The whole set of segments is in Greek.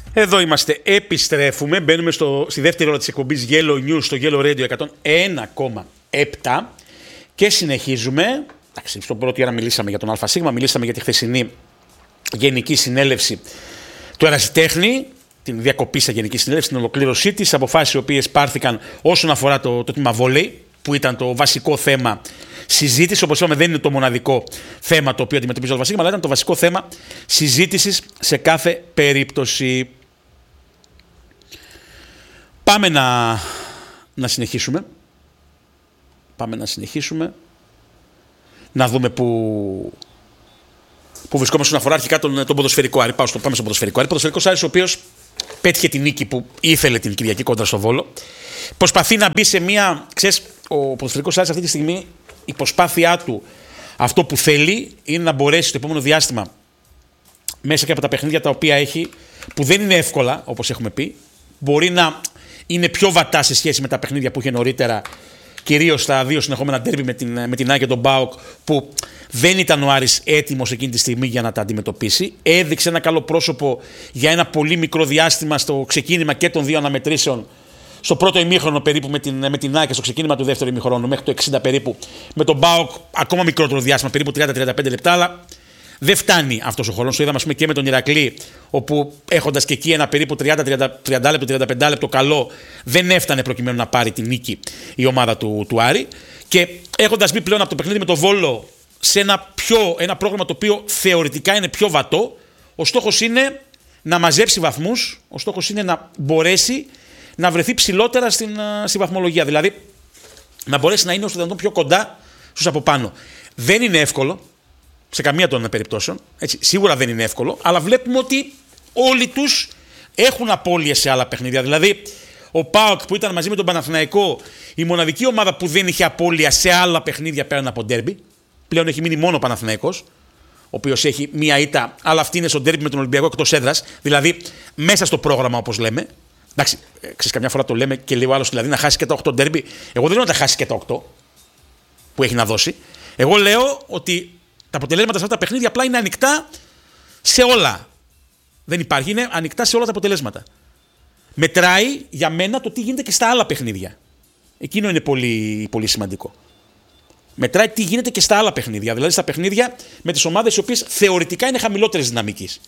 Εδώ είμαστε, επιστρέφουμε, μπαίνουμε στη δεύτερη ώρα της εκπομπής Yellow News στο Yellow Radio 101,7 και συνεχίζουμε. Εντάξει, στον πρώτη ώρα μιλήσαμε για τον ΑΣ, μιλήσαμε για τη χθεσινή Γενική Συνέλευση του Ερασιτέχνη, την διακοπή στα Γενική Συνέλευση, την ολοκλήρωσή της, αποφάσεις οι οποίες πάρθηκαν όσον αφορά το τμήμα βόλεϊ, που ήταν το βασικό θέμα συζήτηση. Όπως είπαμε, δεν είναι το μοναδικό θέμα το οποίο αντιμετωπίζει το βασίλειο, αλλά ήταν το βασικό θέμα συζήτησης σε κάθε περίπτωση. Πάμε να συνεχίσουμε. Να δούμε που βρισκόμαστε όσον αφορά αρχικά τον ποδοσφαιρικό Άρη. Πάμε στον ποδοσφαιρικό Άρη. Ποδοσφαιρικός Άρης, ο οποίος πέτυχε την νίκη που ήθελε την Κυριακή κόντρα στο Βόλο. Προσπαθεί να μπει σε μια. Ξέρεις, ο ποδοσφαιρικός Άρης αυτή τη στιγμή, η προσπάθειά του, αυτό που θέλει, είναι να μπορέσει το επόμενο διάστημα, μέσα και από τα παιχνίδια τα οποία έχει, που δεν είναι εύκολα, όπως έχουμε πει, μπορεί να είναι πιο βατά σε σχέση με τα παιχνίδια που είχε νωρίτερα, κυρίως τα δύο συνεχόμενα ντέρμπι με την ΑΕΚ και τον ΠΑΟΚ, που δεν ήταν ο Άρης έτοιμος εκείνη τη στιγμή για να τα αντιμετωπίσει. Έδειξε ένα καλό πρόσωπο για ένα πολύ μικρό διάστημα στο ξεκίνημα και των δύο αναμετρήσεων, στο πρώτο ημίχρονο περίπου με την ΑΕΚ και στο ξεκίνημα του δεύτερου ημίχρονου, μέχρι το 60 περίπου, με τον ΠΑΟΚ ακόμα μικρότερο διάστημα, περίπου 30-35 λεπτά, αλλά δεν φτάνει αυτός ο χρόνος. Το είδαμε, ας πούμε, και με τον Ηρακλή, όπου έχοντας και εκεί ένα περίπου 30 λεπτό, 35 λεπτό καλό, δεν έφτανε προκειμένου να πάρει την νίκη η ομάδα του Άρη. Και έχοντας μπει πλέον από το παιχνίδι με τον Βόλο σε ένα πρόγραμμα το οποίο θεωρητικά είναι πιο βατό, ο στόχος είναι να μαζέψει βαθμούς, ο στόχος είναι να μπορέσει να βρεθεί ψηλότερα στη βαθμολογία. Δηλαδή να μπορέσει να είναι όσο δυνατόν πιο κοντά στους από πάνω. Δεν είναι εύκολο σε καμία των περιπτώσεων. Έτσι, σίγουρα δεν είναι εύκολο, αλλά βλέπουμε ότι όλοι τους έχουν απώλειες σε άλλα παιχνίδια. Δηλαδή, ο ΠΑΟΚ που ήταν μαζί με τον Παναθηναϊκό, η μοναδική ομάδα που δεν είχε απώλεια σε άλλα παιχνίδια πέραν από ντέρμπι, πλέον έχει μείνει μόνο ο Παναθηναϊκός, ο οποίος έχει μία ήττα, αλλά αυτή είναι στο ντέρμπι με τον Ολυμπιακό εκτός έδρας, δηλαδή μέσα στο πρόγραμμα, όπως λέμε. Εντάξει, ξέρεις, καμιά φορά το λέμε και λίγο άλλο, δηλαδή να χάσει και τα 8 ντέρμπι. Εγώ δεν λέω να τα χάσει και τα 8 που έχει να δώσει. Εγώ λέω ότι τα αποτελέσματα σε αυτά τα παιχνίδια απλά είναι ανοιχτά σε όλα. Δεν υπάρχει, είναι ανοιχτά σε όλα τα αποτελέσματα. Μετράει για μένα το τι γίνεται και στα άλλα παιχνίδια. Εκείνο είναι πολύ, πολύ σημαντικό. Μετράει τι γίνεται και στα άλλα παιχνίδια. Δηλαδή στα παιχνίδια με τις ομάδες οι οποίες θεωρητικά είναι χαμηλότερης δυναμικής.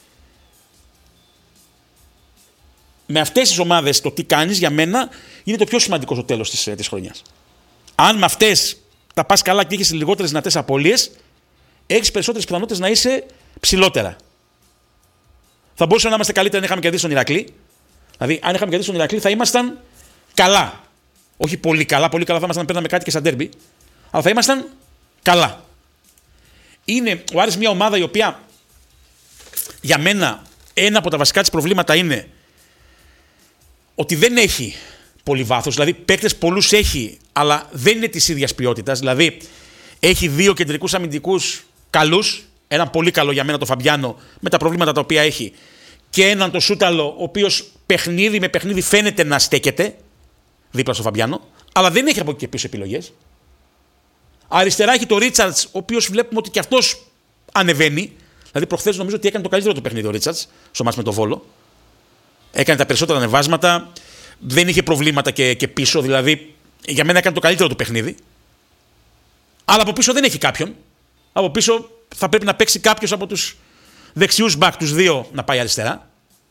Με αυτές τις ομάδες το τι κάνεις για μένα είναι το πιο σημαντικό στο τέλος της χρονιάς. Αν με αυτές τα πας καλά και έχεις λιγότερες δυνατές απώλειες, έχεις περισσότερες πιθανότητες να είσαι ψηλότερα. Θα μπορούσαμε να είμαστε καλύτερα αν είχαμε κερδίσει τον Ηρακλή. Δηλαδή, αν είχαμε κερδίσει τον Ηρακλή, θα ήμασταν καλά. Όχι πολύ καλά, πολύ καλά θα ήμασταν να παίρναμε κάτι και στα ντέρμπι, αλλά θα ήμασταν καλά. Είναι ο Άρης μια ομάδα η οποία για μένα ένα από τα βασικά της προβλήματα είναι ότι δεν έχει πολύ βάθος. Δηλαδή, παίκτες πολλούς έχει, αλλά δεν είναι της ίδιας ποιότητας. Δηλαδή, έχει δύο κεντρικούς αμυντικούς καλούς, έναν πολύ καλό για μένα τον Φαμπιάνο με τα προβλήματα τα οποία έχει, και έναν τον Σούταλο, ο οποίος παιχνίδι με παιχνίδι φαίνεται να στέκεται δίπλα στο Φαμπιάνο, αλλά δεν έχει από εκεί και πίσω επιλογές. Αριστερά έχει τον Ρίτσαρτς, ο οποίος βλέπουμε ότι και αυτός ανεβαίνει. Δηλαδή, προχθές νομίζω ότι έκανε το καλύτερο του παιχνίδι ο Ρίτσαρτς στο μάτς με τον Βόλο. Έκανε τα περισσότερα ανεβάσματα, δεν είχε προβλήματα και πίσω. Δηλαδή, για μένα έκανε το καλύτερο του παιχνίδι. Αλλά από πίσω δεν έχει κάποιον. Από πίσω θα πρέπει να παίξει κάποιος από τους δεξιούς μπακ, τους δύο, να πάει αριστερά.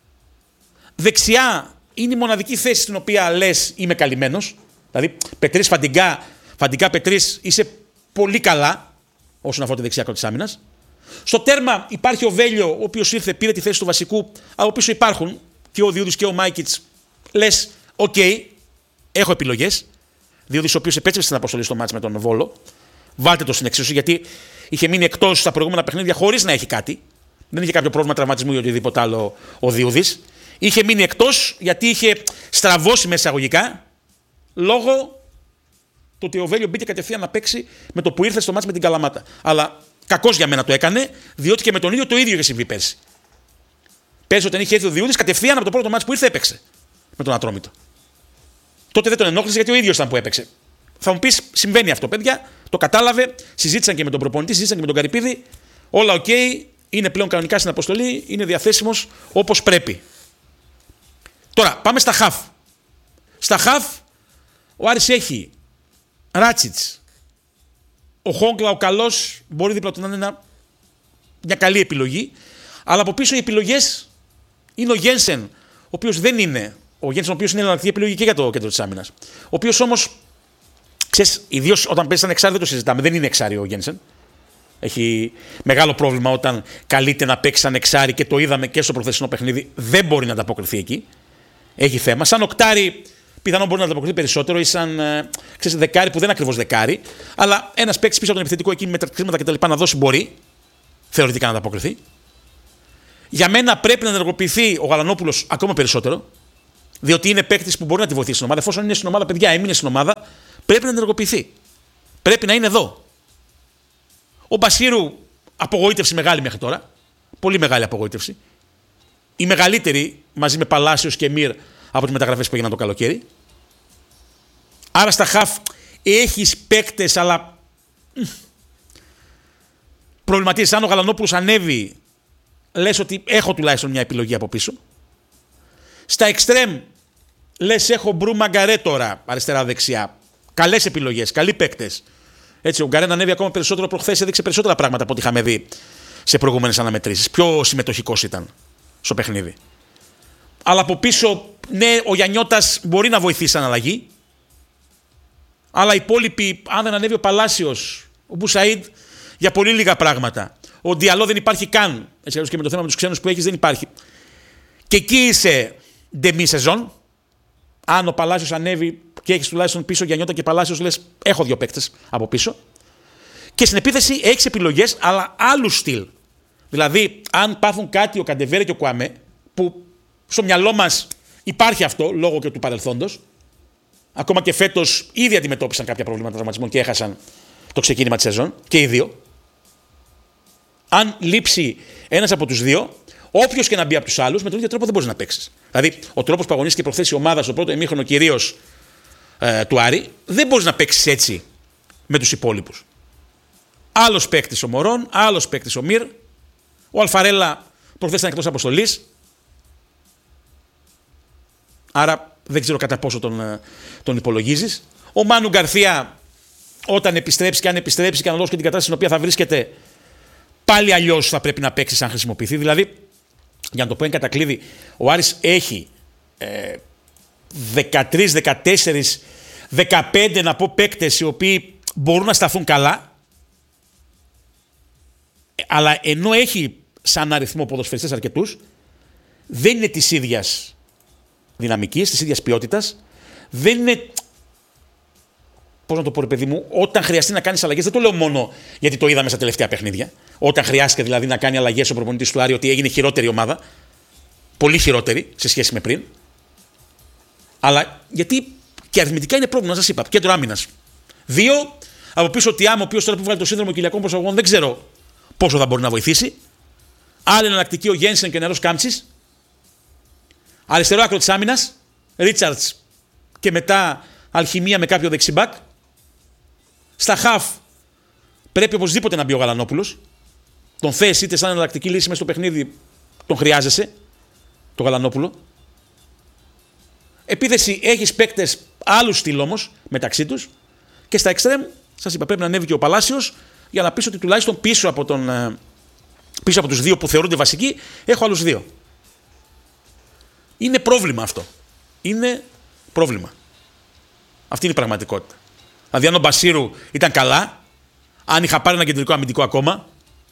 Δεξιά είναι η μοναδική θέση στην οποία λες είμαι καλυμμένος. Δηλαδή, Πετρής, Φαντιγκά, Πετρής, είσαι πολύ καλά όσον αφορά τη δεξιά άκρη της άμυνας. Στο τέρμα υπάρχει ο Βέλιο, ο οποίος ήρθε, πήρε τη θέση του βασικού. Από πίσω υπάρχουν και ο Διούδης και ο Μάικιτς. Λες, οκ, έχω επιλογές. Διούδης, ο οποίος επέτρεψε την αποστολή στο μάτς με τον Βόλο. Βάλτε το στην εξίσωση, γιατί είχε μείνει εκτός στα προηγούμενα παιχνίδια χωρίς να έχει κάτι. Δεν είχε κάποιο πρόβλημα τραυματισμού ή οτιδήποτε άλλο ο Διούδης. Είχε μείνει εκτός γιατί είχε στραβώσει μέσα εισαγωγικά λόγω του ότι ο Βέλιο μπήκε κατευθείαν να παίξει με το που ήρθε στο μάτς με την Καλαμάτα. Αλλά κακώς για μένα το έκανε, διότι και με τον ίδιο το ίδιο είχε συμβεί πέρσι. Πέρσι όταν είχε έρθει ο Διούδης, κατευθείαν από το πρώτο μάτς που ήρθε έπαιξε με τον Ατρόμητο. Τότε δεν τον ενόχλησε γιατί ο ίδιος ήταν που έπαιξε. Θα μου πεις, συμβαίνει αυτό, παιδιά. Το κατάλαβε, συζήτησαν και με τον προπονητή, συζήτησαν και με τον Καρυπίδη. Όλα οκ, είναι πλέον κανονικά στην αποστολή, είναι διαθέσιμος όπως πρέπει. Τώρα πάμε στα χαφ. Στα χαφ ο Άρης έχει Ράτσιτς. Ο Χόγκλα ο καλός μπορεί δίπλα του να είναι μια καλή επιλογή. Αλλά από πίσω οι επιλογές είναι ο Γένσεν, ο οποίος δεν είναι. Ο Γένσεν, ο οποίος είναι εναλλακτική επιλογή και για το κέντρο της άμυνας. Ο οποίος όμως, ξέρεις, ιδίως όταν παίζει σαν εξάρι δεν το συζητάμε. Δεν είναι εξάρι ο Γένσεν. Έχει μεγάλο πρόβλημα όταν καλείται να παίξει σαν εξάρι και το είδαμε και στο προχθεσινό παιχνίδι. Δεν μπορεί να ανταποκριθεί εκεί. Έχει θέμα. Σαν οκτάρι, πιθανόν μπορεί να ανταποκριθεί περισσότερο ή σαν δεκάρι που δεν είναι ακριβώς δεκάρι. Αλλά ένας παίκτης πίσω από τον επιθετικό εκεί με τα κρίσματα κτλ. Να δώσει μπορεί θεωρητικά να ανταποκριθεί. Για μένα πρέπει να ενεργοποιηθεί ο Γαλανόπουλος ακόμα περισσότερο. Διότι είναι παίκτης που μπορεί να τη βοηθήσει στην ομάδα. Εφόσον είναι στην ομάδα, παιδιά, έμεινε στην ομάδα, πρέπει να ενεργοποιηθεί. Πρέπει να είναι εδώ. Ο Μπασίρου, απογοήτευση μεγάλη μέχρι τώρα. Πολύ μεγάλη απογοήτευση. Η μεγαλύτερη μαζί με Παλάσιος και Μυρ από τις μεταγραφές που έγιναν το καλοκαίρι. Άρα στα χαφ έχεις παίκτες, αλλά προβληματίζεις. Αν ο Γαλανόπουλος ανέβει, λες ότι έχω τουλάχιστον μια επιλογή από πίσω. Στα εξτρέμ, λες έχω Μπρου Μαγκαρέ τώρα, αριστερά-δεξιά. Καλές επιλογές, καλοί παίκτες. Έτσι, ο Γκαρέν ανέβει ακόμα περισσότερο προχθές, έδειξε περισσότερα πράγματα από ό,τι είχαμε δει σε προηγούμενες αναμετρήσεις. Πιο συμμετοχικός ήταν στο παιχνίδι. Αλλά από πίσω, ναι, ο Γιαννιώτας μπορεί να βοηθήσει σαν αλλαγή. Αλλά οι υπόλοιποι, αν δεν ανέβει ο Παλάσιος, ο Μπουσαΐντ, για πολύ λίγα πράγματα. Ο Διαλό δεν υπάρχει καν. Έτσι, και με το θέμα με τους ξένους που έχεις δεν υπάρχει. Και εκεί είσαι ντεμή σεζόν. Αν ο Παλάσιος ανέβει και έχεις τουλάχιστον πίσω Γιαννιώτα και Παλάσιος, λες έχω δύο παίκτες από πίσω. Και στην επίθεση έχεις επιλογές, αλλά άλλου στυλ. Δηλαδή, αν πάθουν κάτι ο Καντεβέρε και ο Κουαμέ, που στο μυαλό μας υπάρχει αυτό λόγω και του παρελθόντος, ακόμα και φέτος ήδη αντιμετώπισαν κάποια προβλήματα τραυματισμών και έχασαν το ξεκίνημα της σεζόν και οι δύο. Αν λείψει ένας από τους δύο, όποιος και να μπει από τους άλλους, με τον ίδιο τρόπο δεν μπορείς να παίξεις. Δηλαδή, ο τρόπος που αγωνίστηκε προχθές η ομάδα στο πρώτο ημίχρονο κυρίως του Άρη, δεν μπορείς να παίξεις έτσι με τους υπόλοιπους. Άλλος παίκτης ο Μωρόν, άλλος παίκτης ο Μυρ, ο Αλφαρέλα προχθές ήταν εκτός αποστολής. Άρα δεν ξέρω κατά πόσο τον υπολογίζεις. Ο Μάνου Γκαρθία, όταν επιστρέψει και αν επιστρέψει και αναλόγως και την κατάσταση στην οποία θα βρίσκεται, πάλι αλλιώς θα πρέπει να παίξει αν χρησιμοποιηθεί. Δηλαδή, για να το πω εν κατακλείδη, ο Άρης έχει 13, 14, 15 να πω παίκτες οι οποίοι μπορούν να σταθούν καλά, αλλά ενώ έχει σαν αριθμό ποδοσφαιριστές αρκετούς, δεν είναι της ίδιας δυναμικής, της ίδιας ποιότητας, δεν είναι, πώς να το πω ρε παιδί μου, όταν χρειαστεί να κάνεις αλλαγές, δεν το λέω μόνο γιατί το είδαμε στα τελευταία παιχνίδια, όταν χρειάστηκε δηλαδή να κάνει αλλαγές ο προπονητής του Άρη, ότι έγινε χειρότερη ομάδα, πολύ χειρότερη σε σχέση με πριν, αλλά γιατί και αριθμητικά είναι πρόβλημα, σας είπα, κέντρο άμυνας. 2, από πίσω ο Τιάμ, ο οποίος τώρα που βγάλει το σύνδρομο κοιλιακών προσαγωγών δεν ξέρω πόσο θα μπορεί να βοηθήσει. Άλλη εναλλακτική ο Γένσεν και νερός Κάμψης. Αριστερό άκρο της άμυνας, Ρίτσαρτς και μετά αλχημία με κάποιο δεξιμπάκ. Στα χαφ πρέπει οπωσδήποτε να μπει ο Γαλανόπουλος. Τον θες είτε σαν εναλλακτική λύση μέσα στο παιχνίδι, τον χρειάζεσαι, τον Γαλανόπουλο. Επίθεση έχεις παίκτες άλλου στυλ όμως μεταξύ τους. Και στα εξτρέμ, σας είπα, πρέπει να ανέβει και ο Παλάσιος για να πεις ότι τουλάχιστον πίσω από τους δύο που θεωρούνται βασικοί, έχω άλλους δύο. Είναι πρόβλημα αυτό. Είναι πρόβλημα. Αυτή είναι η πραγματικότητα. Δηλαδή, αν ο Μπασίρου ήταν καλά, αν είχα πάρει ένα κεντρικό αμυντικό ακόμα,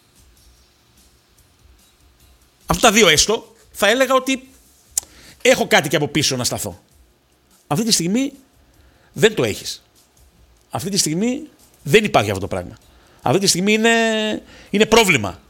αυτά τα δύο έστω, θα έλεγα ότι έχω κάτι και από πίσω να σταθώ. Αυτή τη στιγμή δεν το έχεις. Αυτή τη στιγμή δεν υπάρχει αυτό το πράγμα. Αυτή τη στιγμή είναι πρόβλημα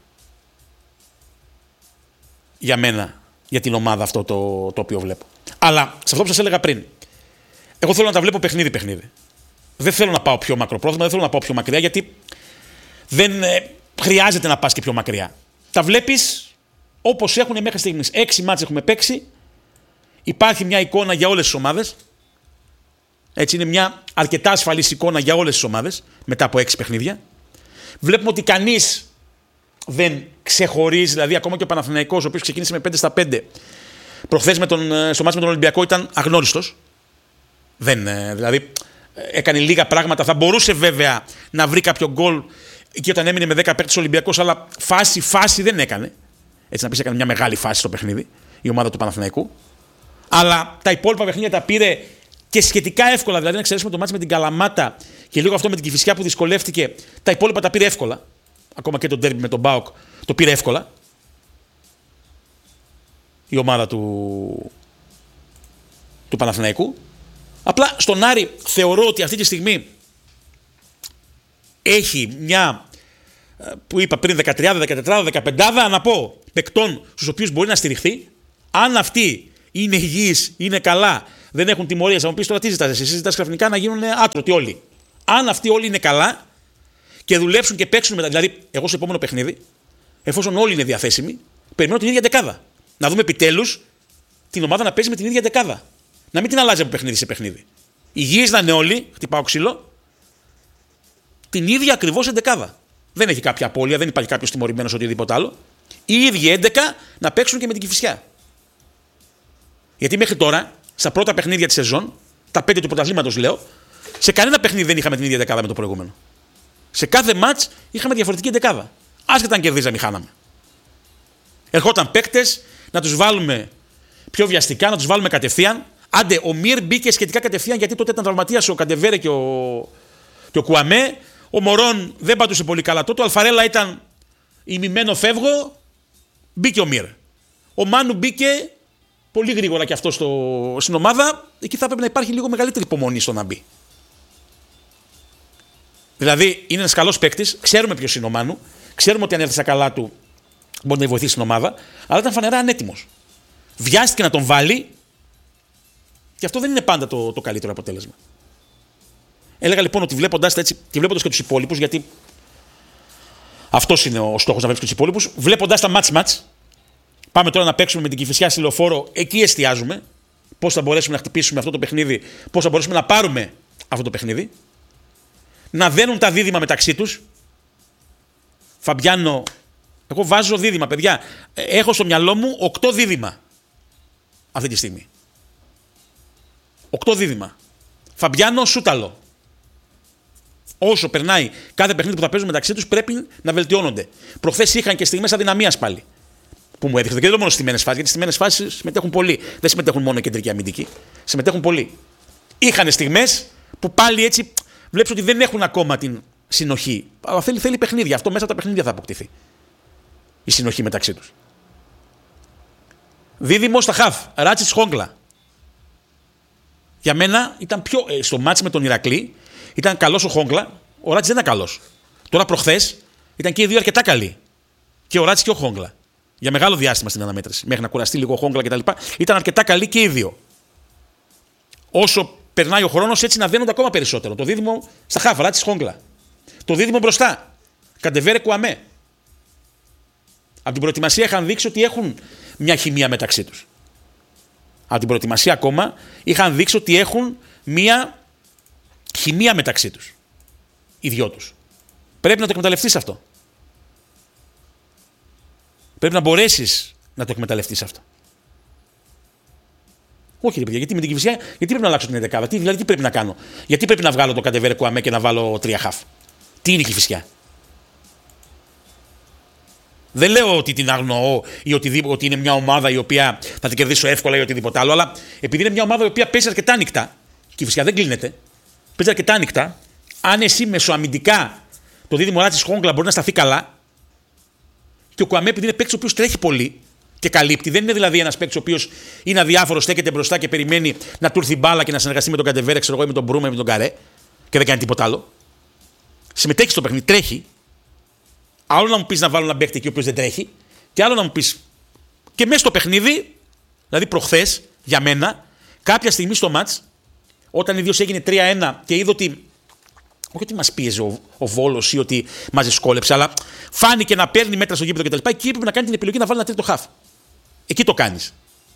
για μένα, για την ομάδα αυτό το οποίο βλέπω. Αλλά σε αυτό που σας έλεγα πριν, εγώ θέλω να τα βλέπω παιχνίδι-παιχνίδι. Δεν θέλω να πάω πιο μακροπρόθεσμα, δεν θέλω να πάω πιο μακριά, γιατί δεν χρειάζεται να πας και πιο μακριά. Τα βλέπεις όπως έχουν μέχρι στιγμής. 6 μάτς έχουμε παίξει. Υπάρχει μια εικόνα για όλες τις ομάδες. Έτσι, είναι μια αρκετά ασφαλής εικόνα για όλες τις ομάδες μετά από 6 παιχνίδια. Βλέπουμε ότι κανείς δεν ξεχωρίζει, δηλαδή ακόμα και ο Παναθηναϊκός, ο οποίος ξεκίνησε με 5-5, Προχθές στο μάτς με τον Ολυμπιακό ήταν αγνώριστος. Δηλαδή έκανε λίγα πράγματα. Θα μπορούσε βέβαια να βρει κάποιο γκολ και όταν έμεινε με 10 παίκτες ο Ολυμπιακός, αλλά φάση δεν έκανε. Έτσι να πεις, έκανε μια μεγάλη φάση στο παιχνίδι η ομάδα του Παναθηναϊκού. Αλλά τα υπόλοιπα παιχνίδια τα πήρε και σχετικά εύκολα. Δηλαδή, να εξαιρέσουμε το μάτς με την Καλαμάτα και λίγο αυτό με την Κηφισιά που δυσκολεύτηκε, τα υπόλοιπα τα πήρε εύκολα. Ακόμα και το ντέρμπι με τον ΠΑΟΚ το πήρε εύκολα. Η ομάδα του Παναθηναϊκού. Απλά στον Άρη θεωρώ ότι αυτή τη στιγμή έχει μια, που είπα πριν, 13, 14, 15 να πω, παικτών στους οποίους μπορεί να στηριχθεί. Αν αυτοί είναι υγιείς, είναι καλά, δεν έχουν τιμωρίες, θα μου πεις τώρα τι ζητάς, εσύ ζητάς ξαφνικά να γίνουν άτρωτοι όλοι. Αν αυτοί όλοι είναι καλά και δουλέψουν και παίξουν μετά, δηλαδή εγώ στο επόμενο παιχνίδι, εφόσον όλοι είναι διαθέσιμοι, περιμένω την ίδια δεκάδα. Να δούμε επιτέλους την ομάδα να παίζει με την ίδια δεκάδα. Να μην την αλλάζει από παιχνίδι σε παιχνίδι. Υγιείς να είναι όλοι, χτυπάω ξύλο, την ίδια ακριβώς εντεκάδα. Δεν έχει κάποια απώλεια, δεν υπάρχει κάποιος τιμωρημένος οτιδήποτε άλλο. Οι ίδιοι 11 να παίξουν και με την Κηφισιά. Γιατί μέχρι τώρα, στα πρώτα παιχνίδια της σεζόν, τα 5 του πρωταθλήματος λέω, σε κανένα παιχνίδι δεν είχαμε την ίδια δεκάδα με το προηγούμενο. Σε κάθε μάτς είχαμε διαφορετική δεκάδα. Άσχετα αν κερδίζαμε ή χάναμε. Ερχόταν παίκτες να τους βάλουμε πιο βιαστικά, να τους βάλουμε κατευθείαν. Άντε, ο Μυρ μπήκε σχετικά κατευθείαν γιατί τότε ήταν τραυματίας ο Καντεβέρε και ο Κουαμέ. Ο Μωρόν δεν πατούσε πολύ καλά τότε. Ο Αλφαρέλα ήταν ημιμένο φεύγω. Μπήκε ο Μυρ. Ο Μάνου μπήκε πολύ γρήγορα και αυτό στην ομάδα. Εκεί θα πρέπει να υπάρχει λίγο μεγαλύτερη υπομονή στο να μπει. Δηλαδή είναι ένας καλός παίκτης. Ξέρουμε ποιος είναι ο Μάνου. Ξέρουμε ότι αν έρθει στα καλά του μπορεί να βοηθήσει την ομάδα. Αλλά ήταν φανερά ανέτοιμος. Βιάστηκε να τον βάλει. Και αυτό δεν είναι πάντα το καλύτερο αποτέλεσμα. Έλεγα λοιπόν ότι βλέποντας τα έτσι και βλέποντας και τους υπόλοιπους, γιατί αυτός είναι ο στόχος, να βλέπεις και τους υπόλοιπους, βλέποντας τα match, πάμε τώρα να παίξουμε με την Κηφισιά στη Λεωφόρο, εκεί εστιάζουμε. Πώς θα μπορέσουμε να χτυπήσουμε αυτό το παιχνίδι, πώς θα μπορέσουμε να πάρουμε αυτό το παιχνίδι. Να δένουν τα δίδυμα μεταξύ τους. Φαμπιάνο, εγώ βάζω δίδυμα, παιδιά. Έχω στο μυαλό μου 8 δίδυμα αυτή τη στιγμή. 8 δίδυμα. Φαμπιάνο, Σούταλο. Όσο περνάει κάθε παιχνίδι που θα παίζουν μεταξύ τους πρέπει να βελτιώνονται. Προχθές είχαν και στιγμές αδυναμίας πάλι. Που μου έδειχνε. Και δεν λέω μόνο στιμένες φάσεις, γιατί στιμένες φάσεις συμμετέχουν πολλοί. Δεν συμμετέχουν μόνο οι κεντρικοί αμυντικοί. Συμμετέχουν πολλοί. Είχαν στιγμές που πάλι έτσι βλέπεις ότι δεν έχουν ακόμα την συνοχή. Αλλά θέλει παιχνίδια. Αυτό μέσα από τα παιχνίδια θα αποκτηθεί. Η συνοχή μεταξύ τους. Δίδυμο στα χαφ. Ράτσιτς Χόγκλα. Για μένα ήταν πιο. Στο μάτς με τον Ηρακλή ήταν καλός ο Χόγκλα. Ο Ράτσιτς δεν ήταν καλός. Τώρα προχθές ήταν και οι δύο αρκετά καλοί. Και ο Ράτσιτς και ο Χόγκλα. Για μεγάλο διάστημα στην αναμέτρηση. Μέχρι να κουραστεί λίγο ο Χόγκλα κτλ. Ήταν αρκετά καλοί και οι δύο. Όσο περνάει ο χρόνος, έτσι να δένονται ακόμα περισσότερο. Το δίδυμο στα χαφ. Ράτσιτς Χόγκλα. Το δίδυμο μπροστά. Καντεβέρε Κουαμέ. Από την προετοιμασία είχαν δείξει ότι έχουν μια χημεία μεταξύ τους. Από την προετοιμασία ακόμα είχαν δείξει ότι έχουν μια χημεία μεταξύ τους. Οι δυο τους. Πρέπει να το εκμεταλλευτείς αυτό. Πρέπει να μπορέσεις να το εκμεταλλευτείς αυτό. Όχι ρε παιδιά, γιατί με την Κηφισιά, γιατί πρέπει να αλλάξω την 11? Δηλαδή τι πρέπει να κάνω? Γιατί πρέπει να βγάλω το Καντεβέρε Κουαμέ και να βάλω 3 χαφ? Τι είναι η Κηφισιά? Δεν λέω ότι την αγνοώ ή ότι είναι μια ομάδα η οποία θα την κερδίσω εύκολα ή οτιδήποτε άλλο, αλλά επειδή είναι μια ομάδα η οποία παίζει αρκετά ανοιχτά, και φυσικά δεν κλείνεται, παίζει αρκετά ανοιχτά, αν εσύ μεσοαμυντικά το δίδυμο Ράτσιτς Χόγκλα μπορεί να σταθεί καλά, και ο Κουαμέ επειδή είναι παίκτης ο οποίος τρέχει πολύ και καλύπτει, δεν είναι δηλαδή ένας παίκτης ο οποίος είναι αδιάφορος, στέκεται μπροστά και περιμένει να του έρθει μπάλα και να συνεργαστεί με τον Καντεβέρε, ξέρω εγώ, ή με τον Μπρούμα ή με τον Καρέ, και δεν κάνει τίποτα άλλο. Συμμετέχει στο παιχνίδι, τρέχει. Άλλο να μου πεις να βάλω ένα παίκτη εκεί ο οποίος δεν τρέχει, και άλλο να μου πεις και μέσα στο παιχνίδι, δηλαδή προχθές για μένα, κάποια στιγμή στο μάτς, όταν η Δίος έγινε 3-1 και είδε ότι, όχι ότι μας πίεζε ο Βόλος ή ότι μας δυσκόλεψε, αλλά φάνηκε να παίρνει μέτρα στο γήπεδο κτλ. Εκεί έπρεπε να κάνει την επιλογή να βάλει ένα τρίτο χαφ. Εκεί το κάνεις.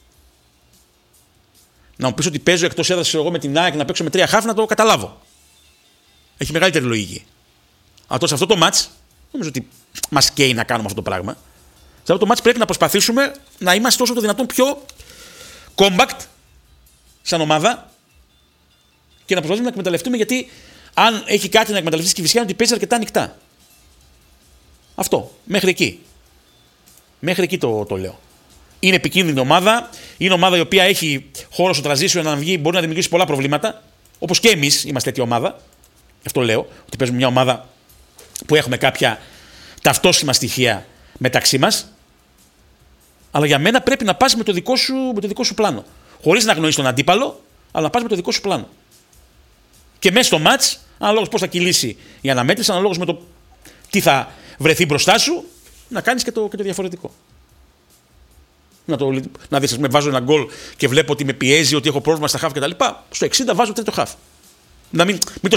Να μου πεις ότι παίζω εκτός έδρας εγώ με την ΑΕΚ να παίξω με 3 χαφ, να το καταλάβω. Έχει μεγαλύτερη λογική. Αλλά τόσο αυτό το μάτς, νομίζω ότι μας καίει να κάνουμε αυτό το πράγμα. Σε αυτό το μάτς πρέπει να προσπαθήσουμε να είμαστε όσο το δυνατόν πιο compact σαν ομάδα και να προσπαθήσουμε να εκμεταλλευτούμε, γιατί αν έχει κάτι να εκμεταλλευτεί η Κηφισιά είναι ότι παίζει αρκετά ανοιχτά. Αυτό. Μέχρι εκεί. Μέχρι εκεί το λέω. Είναι επικίνδυνη ομάδα. Είναι ομάδα η οποία έχει χώρο στο transition να βγει, μπορεί να δημιουργήσει πολλά προβλήματα. Όπως και εμείς είμαστε τέτοια ομάδα. Αυτό λέω. Ότι παίζουμε μια ομάδα που έχουμε κάποια ταυτόσιμα στοιχεία μεταξύ μας. Αλλά για μένα πρέπει να πας με το δικό σου πλάνο. Χωρίς να αγνοείς τον αντίπαλο, αλλά να πας με το δικό σου πλάνο. Και μέσα στο μάτς, αναλόγως πώς θα κυλήσει η αναμέτρηση, αναλόγως με το τι θα βρεθεί μπροστά σου, να κάνεις και το διαφορετικό. Να δεις, βάζω ένα γκολ και βλέπω ότι με πιέζει, ότι έχω πρόβλημα στα χαφ κτλ. Στο 60 βάζω τρίτο χαφ. Να μην το